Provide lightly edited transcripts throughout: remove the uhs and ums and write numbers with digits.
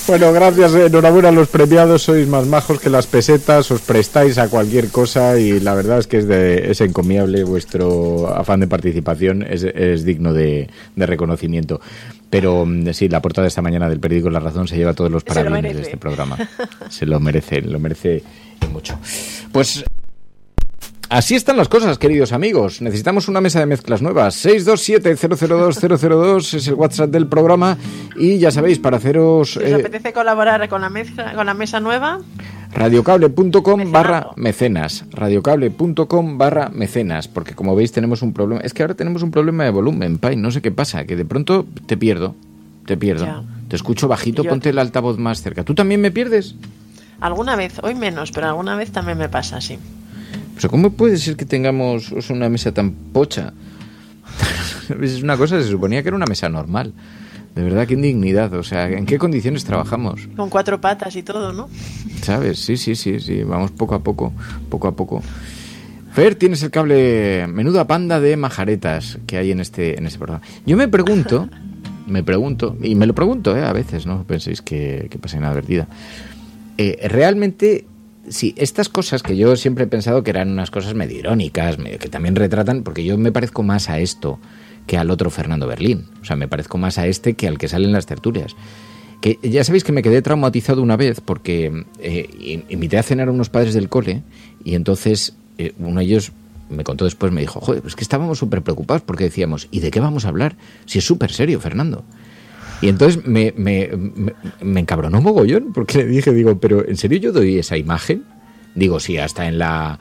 Bueno, gracias, enhorabuena a los premiados, sois más majos que las pesetas, os prestáis a cualquier cosa y la verdad es que es encomiable vuestro afán de participación, es digno de reconocimiento. Pero sí, la portada de esta mañana del periódico La Razón se lleva todos los parabienes de este programa. Se lo merece y mucho. Pues así están las cosas, queridos amigos. Necesitamos una mesa de mezclas nuevas. 627-002-002 es el WhatsApp del programa. Y ya sabéis, para haceros... Si os apetece colaborar con la mesa nueva... Radiocable.com/mecenas. Radiocable.com/mecenas. Porque como veis tenemos un problema. Es que ahora tenemos un problema de volumen, Pai. No sé qué pasa. Que de pronto te pierdo. Ya. Te escucho bajito, ponte el altavoz más cerca. ¿Tú también me pierdes? Alguna vez, hoy menos, pero alguna vez también me pasa, sí. Pero ¿cómo puede ser que tengamos una mesa tan pocha? Es una cosa, se suponía que era una mesa normal. De verdad, qué indignidad. O sea, ¿en qué condiciones trabajamos? Con 4 patas y todo, ¿no? ¿Sabes? Sí. Vamos poco a poco. Fer, tienes el cable, menuda panda de majaretas que hay en este programa. Yo me pregunto, y me lo pregunto, a veces, no penséis que pasa inadvertida. Realmente... Sí, estas cosas que yo siempre he pensado que eran unas cosas medio irónicas, que también retratan, porque yo me parezco más a esto que al otro Fernando Berlín. O sea, me parezco más a este que al que sale en las tertulias. Que ya sabéis que me quedé traumatizado una vez porque invité a cenar a unos padres del cole y entonces uno de ellos me contó después, me dijo, joder, es que estábamos súper preocupados porque decíamos, ¿y de qué vamos a hablar? Si es súper serio, Fernando. Y entonces me encabronó mogollón porque le dije, pero ¿en serio yo doy esa imagen? Digo, sí, hasta en la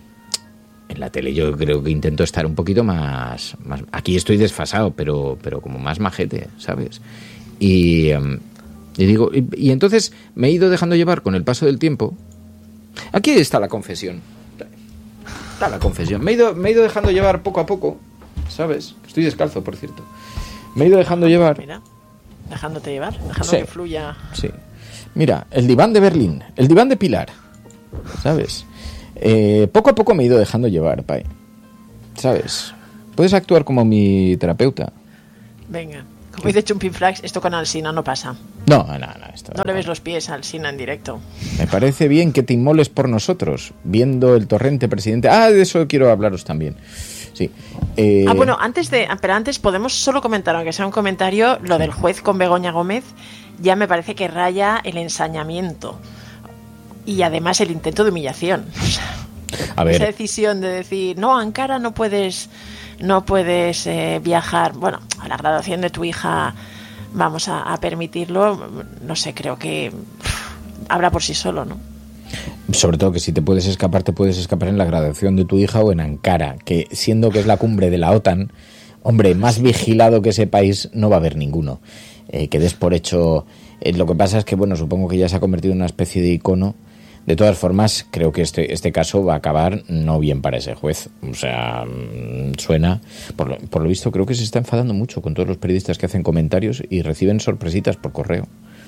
tele yo creo que intento estar un poquito más aquí estoy desfasado, pero como más majete, ¿sabes? Y digo, y entonces me he ido dejando llevar con el paso del tiempo. Aquí está la confesión. Está la confesión. Me he ido dejando llevar poco a poco, ¿sabes? Estoy descalzo, por cierto. Me he ido dejando llevar. Mira. Dejándote llevar, sí, que fluya. Sí. Mira, el diván de Berlín, el diván de Pilar, ¿sabes? Poco a poco me he ido dejando llevar, Pai. ¿Sabes? Puedes actuar como mi terapeuta. Venga, como dice Chumpin Flax, esto con Alsina no pasa. No. No le ves los pies a Alsina en directo. Me parece bien que te inmoles por nosotros, viendo el torrente presidente. De eso quiero hablaros también. Sí. Bueno, antes podemos solo comentar, aunque sea un comentario, lo del juez con Begoña Gómez, ya me parece que raya el ensañamiento y además el intento de humillación. A ver. Esa decisión de decir, no, Ankara no puedes viajar, bueno, a la graduación de tu hija vamos a permitirlo, no sé, creo que habla por sí solo, ¿no? Sobre todo que si te puedes escapar en la graduación de tu hija o en Ankara, que siendo que es la cumbre de la OTAN, hombre, más vigilado que ese país no va a haber ninguno. Que des por hecho... lo que pasa es que, bueno, supongo que ya se ha convertido en una especie de icono. De todas formas, creo que este caso va a acabar no bien para ese juez. O sea, suena... Por lo visto, creo que se está enfadando mucho con todos los periodistas que hacen comentarios y reciben sorpresitas por correo.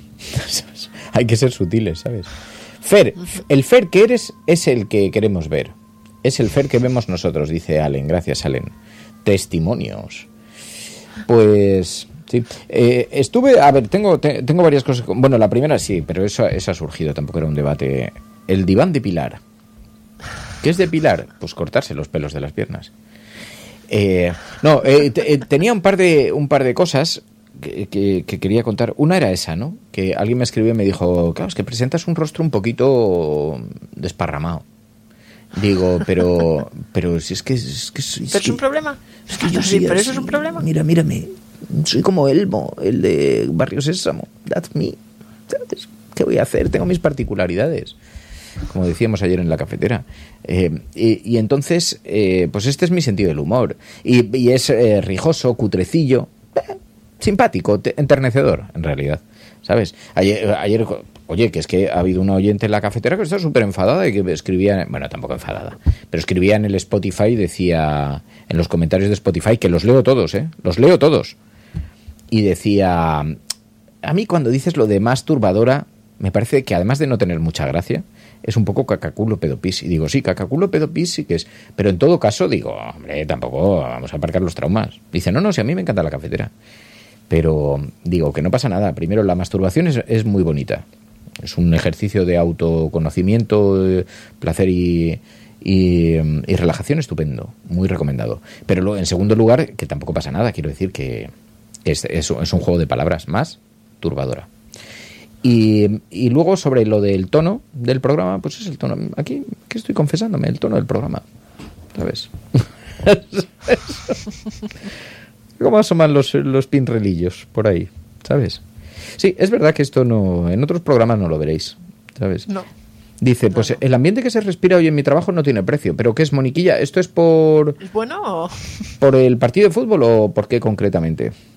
Hay que ser sutiles, ¿sabes? Fer, el Fer que eres es el que queremos ver. Es el Fer que vemos nosotros, dice Allen. Gracias, Allen. Testimonios. Pues... Sí. Tengo varias cosas. Bueno, la primera sí, pero eso ha surgido, tampoco era un debate. El diván de Pilar. ¿Qué es de Pilar? Pues cortarse los pelos de las piernas. Tenía un par de cosas que quería contar. Una era esa, ¿no? Que alguien me escribió y me dijo, claro, es que presentas un rostro un poquito desparramado. Digo, pero si es que... ¿Pero es un problema? Es que yo sí, pero eso es un problema. Mírame. Soy como Elmo, el de Barrio Sésamo. That's me. ¿Sabes? ¿Qué voy a hacer? Tengo mis particularidades. Como decíamos ayer en la cafetera. Y entonces, pues este es mi sentido del humor. Y es rijoso, cutrecillo, simpático, enternecedor, en realidad. ¿Sabes? Ayer, oye, que es que ha habido una oyente en la cafetera que está súper enfadada y que escribía, bueno, tampoco enfadada, pero escribía en el Spotify, decía, en los comentarios de Spotify, que los leo todos, los leo todos. Y decía, a mí cuando dices lo de masturbadora, me parece que además de no tener mucha gracia, es un poco cacaculo pedopis. Y digo, sí, cacaculo pedopis sí que es. Pero en todo caso, digo, hombre, tampoco vamos a aparcar los traumas. Dice, no, si a mí me encanta la cafetera. Pero digo que no pasa nada. Primero, la masturbación es muy bonita. Es un ejercicio de autoconocimiento, placer y relajación estupendo. Muy recomendado. Pero luego, en segundo lugar, que tampoco pasa nada. Quiero decir que es un juego de palabras más turbadora. Y luego sobre lo del tono del programa, pues es el tono. Aquí, que estoy confesándome, el tono del programa. ¿Sabes? ¿Cómo asoman los pinrelillos por ahí? ¿Sabes? Sí, es verdad que esto no, en otros programas no lo veréis, ¿sabes? No. Dice, pues no. El ambiente que se respira hoy en mi trabajo no tiene precio. ¿Pero qué es, Moniquilla? ¿Esto es por... ¿Es bueno o...? ¿Por el partido de fútbol o por qué concretamente?